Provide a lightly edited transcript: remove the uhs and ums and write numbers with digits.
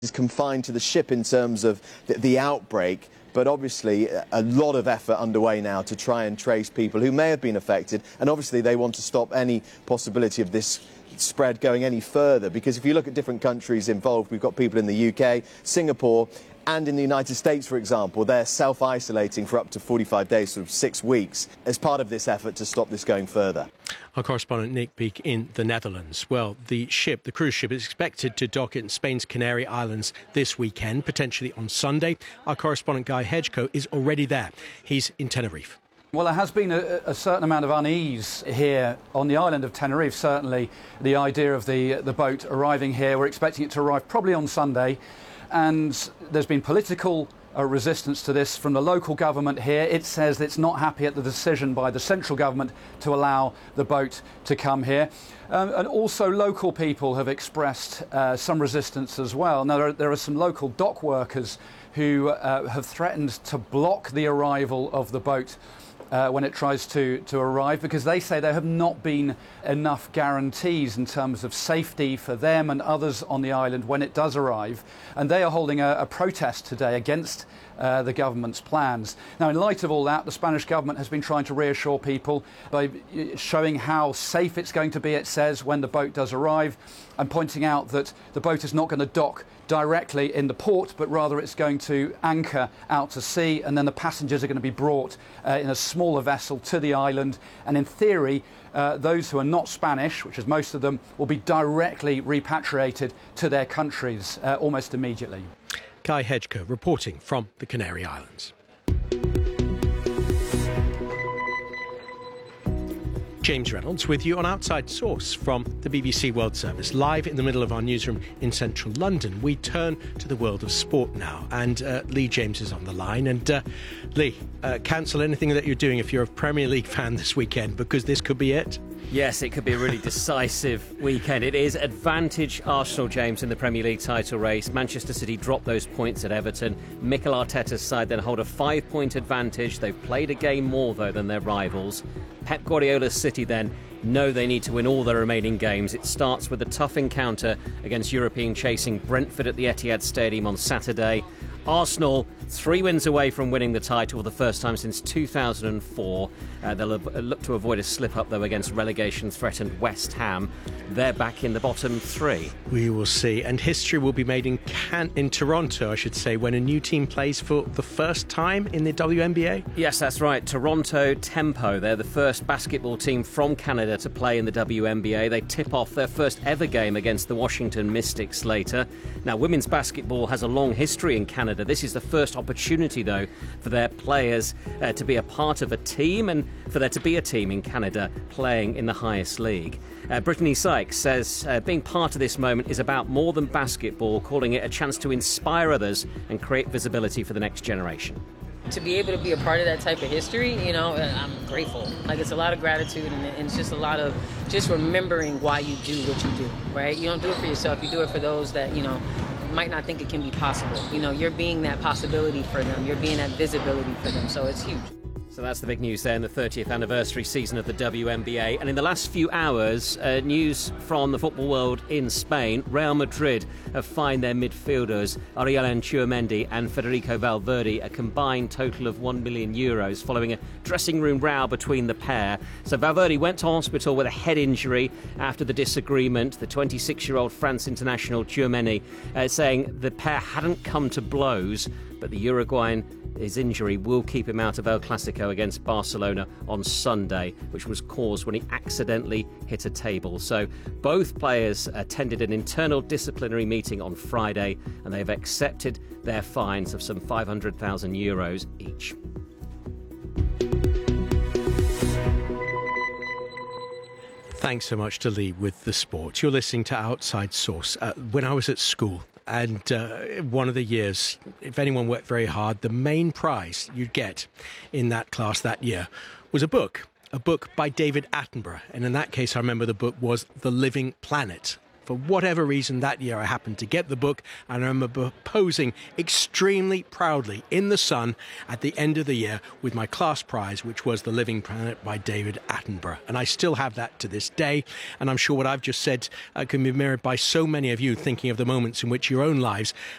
is confined to the ship in terms of the outbreak, but obviously a lot of effort underway now to try and trace people who may have been affected, and obviously they want to stop any possibility of this spread going any further, because if you look at different countries involved, we've got people in the UK, Singapore, and in the United States, for example, they're self-isolating for up to 45 days, sort of 6 weeks, as part of this effort to stop this going further. Our correspondent Nick Beek in the Netherlands. Well, the cruise ship, is expected to dock in Spain's Canary Islands this weekend, potentially on Sunday. Our correspondent Guy Hedgecoe is already there. He's in Tenerife. Well, there has been a certain amount of unease here on the island of Tenerife, certainly the idea of the boat arriving here. We're expecting it to arrive probably on Sunday, and there's been political resistance to this from the local government here. It says it's not happy at the decision by the central government to allow the boat to come here. And also local people have expressed some resistance as well. Now, there are some local dock workers who have threatened to block the arrival of the boat when it tries to arrive, because they say there have not been enough guarantees in terms of safety for them and others on the island when it does arrive. And they are holding a protest today against the government's plans. Now, in light of all that, the Spanish government has been trying to reassure people by showing how safe it's going to be, it says, when the boat does arrive, and pointing out that the boat is not going to dock directly in the port, but rather it's going to anchor out to sea, and then the passengers are going to be brought in a smaller vessel to the island. And in theory, those who are not Spanish, which is most of them, will be directly repatriated to their countries almost immediately. Guy Hedgecoe reporting from the Canary Islands. James Reynolds with you on Outside Source from the BBC World Service. Live in the middle of our newsroom in central London, we turn to the world of sport now. And Lee James is on the line. And Lee, cancel anything that you're doing if you're a Premier League fan this weekend, because this could be it. Yes, it could be a really decisive weekend. It is advantage Arsenal, James, in the Premier League title race. Manchester City dropped those points at Everton. Mikel Arteta's side then hold a 5-point advantage. They've played a game more, though, than their rivals. Pep Guardiola's City then know they need to win all their remaining games. It starts with a tough encounter against European chasing Brentford at the Etihad Stadium on Saturday. Arsenal 3 wins away from winning the title, the first time since 2004. They'll look to avoid a slip-up, though, against relegation-threatened West Ham. They're back in the bottom 3. We will see. And history will be made in Toronto, I should say, when a new team plays for the first time in the WNBA. Yes, that's right. Toronto Tempo. They're the first basketball team from Canada to play in the WNBA. They tip off their first ever game against the Washington Mystics later. Now, women's basketball has a long history in Canada. This is the first opportunity, though, for their players to be a part of a team and for there to be a team in Canada playing in the highest league. Brittany Sykes says being part of this moment is about more than basketball, calling it a chance to inspire others and create visibility for the next generation. To be able to be a part of that type of history, I'm grateful. Like, it's a lot of gratitude, and it's just a lot of just remembering why you do what you do, right? You don't do it for yourself. You do it for those that, might not think it can be possible. You're being that possibility for them. You're being that visibility for them. So it's huge. So that's the big news there in the 30th anniversary season of the WNBA. And in the last few hours, news from the football world in Spain. Real Madrid have fined their midfielders Ariel Tchouameni and Federico Valverde a combined total of €1 million following a dressing room row between the pair. So Valverde went to hospital with a head injury after the disagreement. The 26-year-old France international Tchouameni saying the pair hadn't come to blows, but the Uruguayan, his injury will keep him out of El Clasico against Barcelona on Sunday, which was caused when he accidentally hit a table. So both players attended an internal disciplinary meeting on Friday, and they've accepted their fines of some €500,000 each. Thanks so much to Lee with the sports. You're listening to Outside Source. When I was at school, and one of the years, if anyone worked very hard, the main prize you'd get in that class that year was a book by David Attenborough. And in that case, I remember the book was The Living Planet. For whatever reason, that year I happened to get the book, and I remember posing extremely proudly in the sun at the end of the year with my class prize, which was The Living Planet by David Attenborough. And I still have that to this day, and I'm sure what I've just said can be mirrored by so many of you thinking of the moments in which your own lives